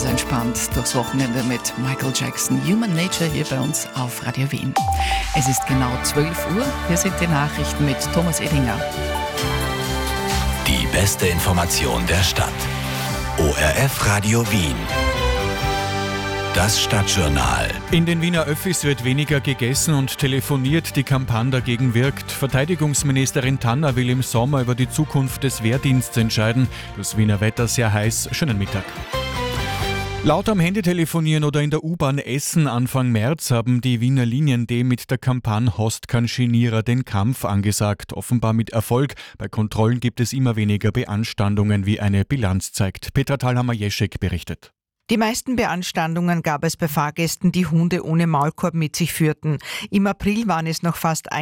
ganz entspannt durchs Wochenende mit Michael Jackson. Human Nature hier bei uns auf Radio Wien. Es ist genau 12 Uhr. Hier sind die Nachrichten mit Thomas Edinger. Die beste Information der Stadt. ORF Radio Wien. Das Stadtjournal. In den Wiener Öffis wird weniger gegessen und telefoniert. Die Kampagne dagegen wirkt. Verteidigungsministerin Tanner will im Sommer über die Zukunft des Wehrdienstes entscheiden. Das Wiener Wetter sehr heiß. Schönen Mittag. Laut am Handy telefonieren oder in der U-Bahn essen Anfang März haben die Wiener Linien D mit der Kampagne Hast kein Genierer den Kampf angesagt. Offenbar mit Erfolg. Bei Kontrollen gibt es immer weniger Beanstandungen, wie eine Bilanz zeigt. Petra Thalhammer-Jeschek berichtet. Die meisten Beanstandungen gab es bei Fahrgästen, die Hunde ohne Maulkorb mit sich führten. Im April waren es noch fast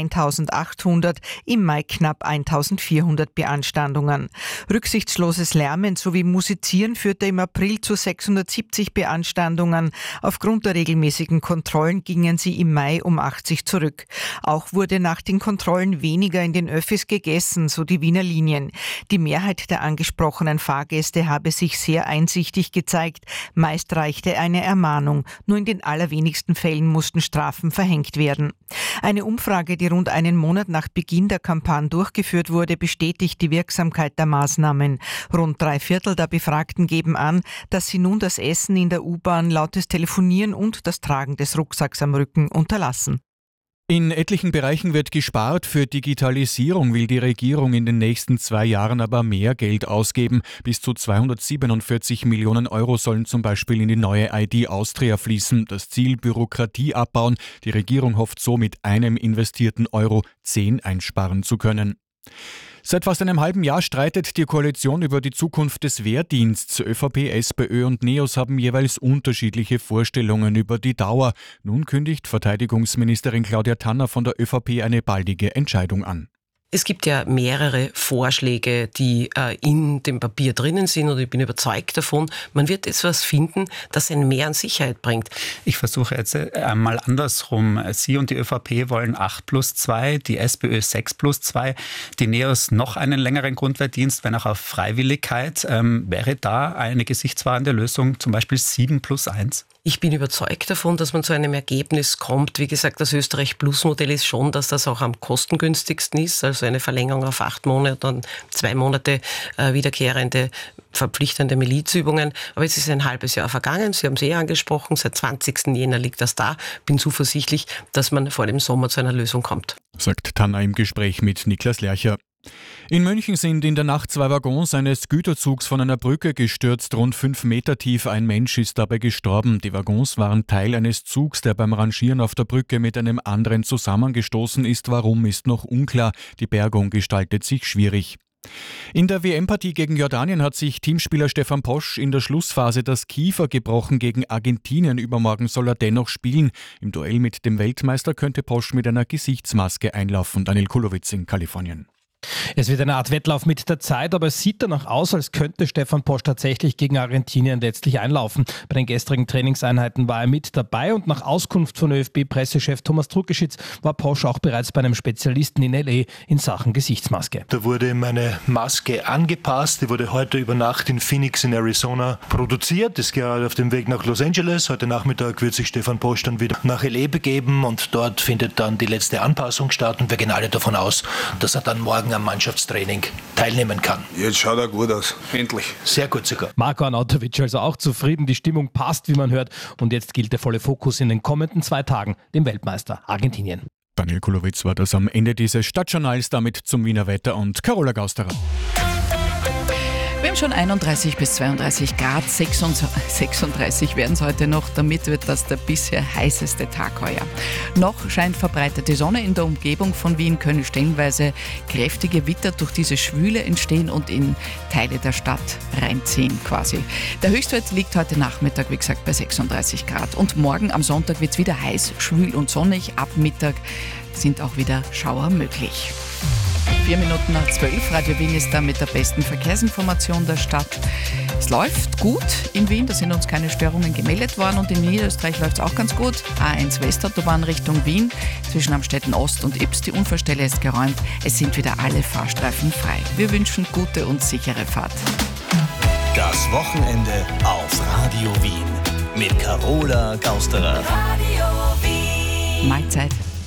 1800, im Mai knapp 1400 Beanstandungen. Rücksichtsloses Lärmen sowie Musizieren führte im April zu 670 Beanstandungen. Aufgrund der regelmäßigen Kontrollen gingen sie im Mai um 80 zurück. Auch wurde nach den Kontrollen weniger in den Öffis gegessen, so die Wiener Linien. Die Mehrheit der angesprochenen Fahrgäste habe sich sehr einsichtig gezeigt. Meist reichte eine Ermahnung. Nur in den allerwenigsten Fällen mussten Strafen verhängt werden. Eine Umfrage, die rund einen Monat nach Beginn der Kampagne durchgeführt wurde, bestätigt die Wirksamkeit der Maßnahmen. Rund 3/4 der Befragten geben an, dass sie nun das Essen in der U-Bahn, lautes Telefonieren und das Tragen des Rucksacks am Rücken unterlassen. In etlichen Bereichen wird gespart. Für Digitalisierung will die Regierung in den nächsten 2 Jahren aber mehr Geld ausgeben. Bis zu 247 Millionen Euro sollen zum Beispiel in die neue ID Austria fließen. Das Ziel: Bürokratie abbauen. Die Regierung hofft so, mit einem investierten Euro 10 einsparen zu können. Seit fast einem halben Jahr streitet die Koalition über die Zukunft des Wehrdienstes. ÖVP, SPÖ und NEOS haben jeweils unterschiedliche Vorstellungen über die Dauer. Nun kündigt Verteidigungsministerin Claudia Tanner von der ÖVP eine baldige Entscheidung an. Es gibt ja mehrere Vorschläge, die in dem Papier drinnen sind, und ich bin überzeugt davon, man wird etwas finden, das ein Mehr an Sicherheit bringt. Ich versuche jetzt mal andersrum. Sie und die ÖVP wollen 8+2, die SPÖ 6+2, die NEOS noch einen längeren Grundwehrdienst, wenn auch auf Freiwilligkeit. Wäre da eine gesichtswahrende Lösung, zum Beispiel 7+1? Ich bin überzeugt davon, dass man zu einem Ergebnis kommt. Wie gesagt, das Österreich-Plus-Modell ist schon, dass das auch am kostengünstigsten ist. Also eine Verlängerung auf 8 Monate und 2 Monate wiederkehrende, verpflichtende Milizübungen. Aber jetzt ist ein halbes Jahr vergangen. Sie haben es angesprochen. Seit 20. Jänner liegt das da. Bin zuversichtlich, dass man vor dem Sommer zu einer Lösung kommt. Sagt Tanner im Gespräch mit Niklas Lercher. In München sind in der Nacht 2 Waggons eines Güterzugs von einer Brücke gestürzt. Rund 5 Meter tief. Ein Mensch ist dabei gestorben. Die Waggons waren Teil eines Zugs, der beim Rangieren auf der Brücke mit einem anderen zusammengestoßen ist. Warum, ist noch unklar. Die Bergung gestaltet sich schwierig. In der WM-Partie gegen Jordanien hat sich Teamspieler Stefan Posch in der Schlussphase das Kiefer gebrochen. Gegen Argentinien übermorgen soll er dennoch spielen. Im Duell mit dem Weltmeister könnte Posch mit einer Gesichtsmaske einlaufen. Daniel Kulowitz in Kalifornien. Es wird eine Art Wettlauf mit der Zeit, aber es sieht danach aus, als könnte Stefan Posch tatsächlich gegen Argentinien letztlich einlaufen. Bei den gestrigen Trainingseinheiten war er mit dabei und nach Auskunft von ÖFB-Pressechef Thomas Druckeschitz war Posch auch bereits bei einem Spezialisten in L.A. in Sachen Gesichtsmaske. Da wurde meine Maske angepasst, die wurde heute über Nacht in Phoenix in Arizona produziert. Es geht auf dem Weg nach Los Angeles. Heute Nachmittag wird sich Stefan Posch dann wieder nach L.A. begeben und dort findet dann die letzte Anpassung statt und wir gehen alle davon aus, dass er dann morgen am Mannschaftstraining teilnehmen kann. Jetzt schaut er gut aus. Endlich. Sehr gut sogar. Marko Arnautovic also auch zufrieden. Die Stimmung passt, wie man hört. Und jetzt gilt der volle Fokus in den kommenden 2 Tagen, dem Weltmeister Argentinien. Daniel Kulowitz war das am Ende dieses Stadtjournals, damit zum Wiener Wetter und Carola Gausterer. Wir haben schon 31 bis 32 Grad, 36 werden es heute noch. Damit wird das der bisher heißeste Tag heuer. Noch scheint verbreitete Sonne in der Umgebung von Wien, können stellenweise kräftige Witter durch diese Schwüle entstehen und in Teile der Stadt reinziehen quasi. Der Höchstwert liegt heute Nachmittag, wie gesagt, bei 36 Grad. Und morgen am Sonntag wird es wieder heiß, schwül und sonnig. Ab Mittag sind auch wieder Schauer möglich. 4 Minuten nach 12. Radio Wien ist da mit der besten Verkehrsinformation der Stadt. Es läuft gut in Wien, da sind uns keine Störungen gemeldet worden und in Niederösterreich läuft es auch ganz gut. A1 Westautobahn Richtung Wien zwischen Amstetten Ost und Ybbs. Die Unfallstelle ist geräumt. Es sind wieder alle Fahrstreifen frei. Wir wünschen gute und sichere Fahrt. Das Wochenende auf Radio Wien. mit Carola Gausterer. Mahlzeit.